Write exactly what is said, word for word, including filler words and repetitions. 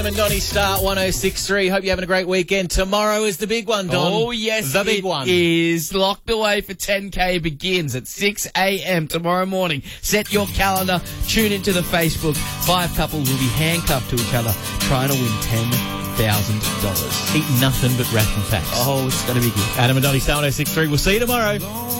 And Donny Star one oh six point three. Hope you're having a great weekend. Tomorrow is the big one, Don. Oh, yes, the big it one is. Locked away for ten K begins at six a.m. tomorrow morning. Set your calendar. Tune into the Facebook. Five couples will be handcuffed to each other trying to win ten thousand dollars. Eat nothing but ration packs. Oh, it's going to be good. Adam and Donny Star one oh six point three. We'll see you tomorrow.